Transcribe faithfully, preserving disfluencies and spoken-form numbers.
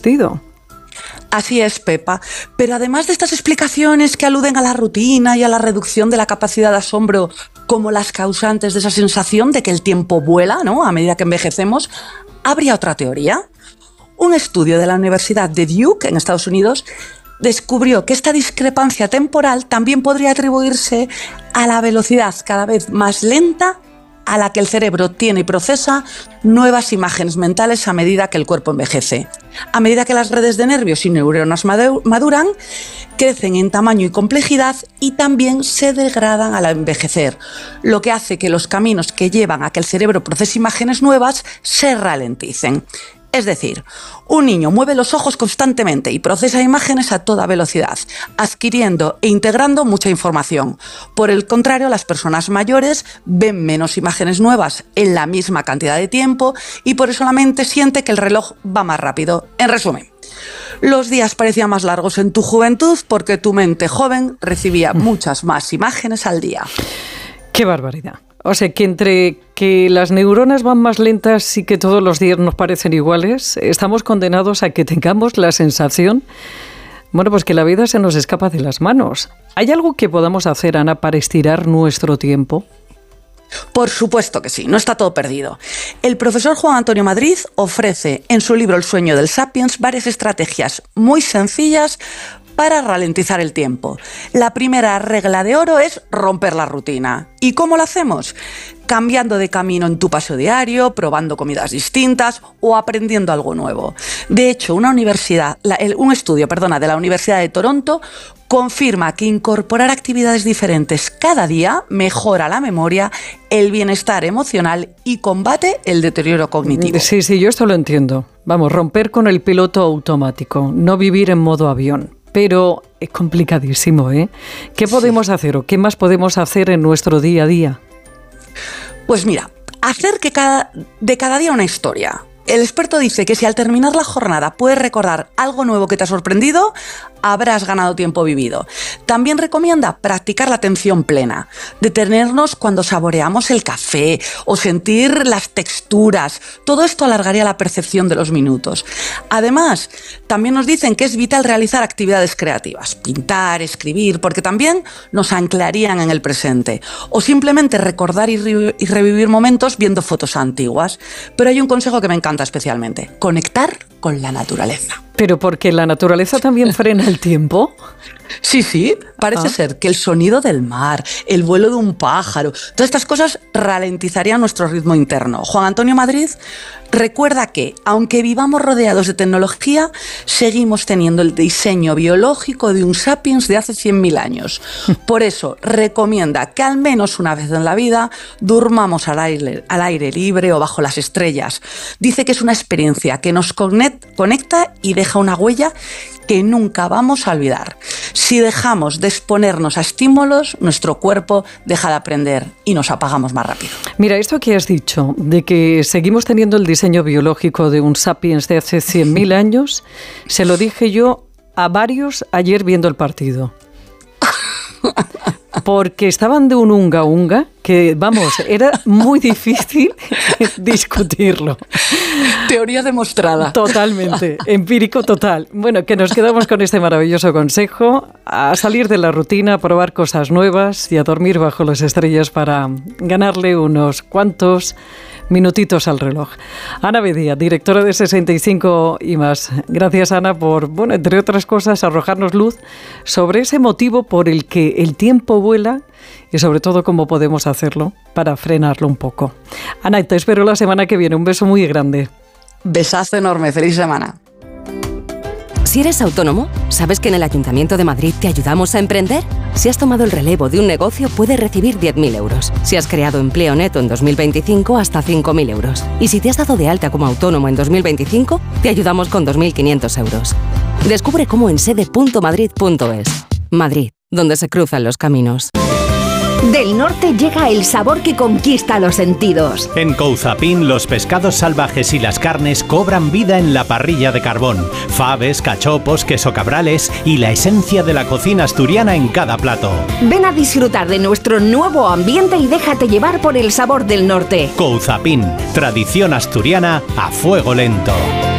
existido. Así es, Pepa. Pero además de estas explicaciones que aluden a la rutina y a la reducción de la capacidad de asombro como las causantes de esa sensación de que el tiempo vuela, ¿no?, a medida que envejecemos, habría otra teoría. Un estudio de la Universidad de Duke, en Estados Unidos, descubrió que esta discrepancia temporal también podría atribuirse a la velocidad cada vez más lenta a la que el cerebro tiene y procesa nuevas imágenes mentales a medida que el cuerpo envejece. A medida que las redes de nervios y neuronas maduran, crecen en tamaño y complejidad y también se degradan al envejecer, lo que hace que los caminos que llevan a que el cerebro procese imágenes nuevas se ralenticen. Es decir, un niño mueve los ojos constantemente y procesa imágenes a toda velocidad, adquiriendo e integrando mucha información. Por el contrario, las personas mayores ven menos imágenes nuevas en la misma cantidad de tiempo y por eso la mente siente que el reloj va más rápido. En resumen, los días parecían más largos en tu juventud porque tu mente joven recibía muchas más imágenes al día. ¡Qué barbaridad! O sea, que entre que las neuronas van más lentas y que todos los días nos parecen iguales, estamos condenados a que tengamos la sensación, bueno, pues que la vida se nos escapa de las manos. ¿Hay algo que podamos hacer, Ana, para estirar nuestro tiempo? Por supuesto que sí, no está todo perdido. El profesor Juan Antonio Madrid ofrece en su libro El sueño del Sapiens varias estrategias muy sencillas para ralentizar el tiempo. La primera regla de oro es romper la rutina. ¿Y cómo lo hacemos? Cambiando de camino en tu paseo diario, probando comidas distintas o aprendiendo algo nuevo. De hecho, una universidad, la, el, un estudio perdona, de la Universidad de Toronto confirma que incorporar actividades diferentes cada día mejora la memoria, el bienestar emocional y combate el deterioro cognitivo. Sí, sí, yo esto lo entiendo. Vamos, romper con el piloto automático, no vivir en modo avión. Pero es complicadísimo, ¿eh? ¿Qué podemos sí. hacer o qué más podemos hacer en nuestro día a día? Pues mira, hacer que cada, de cada día una historia. El experto dice que si al terminar la jornada puedes recordar algo nuevo que te ha sorprendido, habrás ganado tiempo vivido. También recomienda practicar la atención plena, detenernos cuando saboreamos el café o sentir las texturas. Todo esto alargaría la percepción de los minutos. Además, también nos dicen que es vital realizar actividades creativas, pintar, escribir, porque también nos anclarían en el presente. O simplemente recordar y, re- y revivir momentos viendo fotos antiguas. Pero hay un consejo que me encanta especialmente: conectar con la naturaleza. ¿Pero porque la naturaleza también frena el tiempo? Sí, sí, parece ah. ser que el sonido del mar, el vuelo de un pájaro, todas estas cosas ralentizarían nuestro ritmo interno. Juan Antonio Madrid recuerda que, aunque vivamos rodeados de tecnología, seguimos teniendo el diseño biológico de un sapiens de hace cien mil años. Por eso, recomienda que al menos una vez en la vida durmamos al aire, al aire libre o bajo las estrellas. Dice que es una experiencia que nos conecta y deja una huella que nunca vamos a olvidar. Si dejamos de exponernos a estímulos, nuestro cuerpo deja de aprender y nos apagamos más rápido. Mira, esto que has dicho, de que seguimos teniendo el diseño biológico de un sapiens de hace cien mil años, se lo dije yo a varios ayer viendo el partido. Porque estaban de un unga unga que, vamos, era muy difícil discutirlo. Teoría demostrada. Totalmente, empírico total. Bueno, que nos quedamos con este maravilloso consejo: a salir de la rutina, a probar cosas nuevas y a dormir bajo las estrellas para ganarle unos cuantos minutitos al reloj. Ana Bedía, directora de sesenta y cinco y más. Gracias, Ana, por, bueno, entre otras cosas, arrojarnos luz sobre ese motivo por el que el tiempo vuela y sobre todo cómo podemos hacerlo para frenarlo un poco. Ana, te espero la semana que viene. Un beso muy grande. Besazo enorme. Feliz semana. Si eres autónomo, ¿sabes que en el Ayuntamiento de Madrid te ayudamos a emprender? Si has tomado el relevo de un negocio, puedes recibir diez mil euros. Si has creado empleo neto en dos mil veinticinco, hasta cinco mil euros. Y si te has dado de alta como autónomo en dos mil veinticinco, te ayudamos con dos mil quinientos euros. Descubre cómo en sede punto madrid punto es. Madrid, donde se cruzan los caminos. Del norte llega el sabor que conquista los sentidos. En Couzapin, los pescados salvajes y las carnes cobran vida en la parrilla de carbón. Faves, cachopos, queso cabrales y la esencia de la cocina asturiana en cada plato. Ven a disfrutar de nuestro nuevo ambiente y déjate llevar por el sabor del norte. Couzapin, tradición asturiana a fuego lento.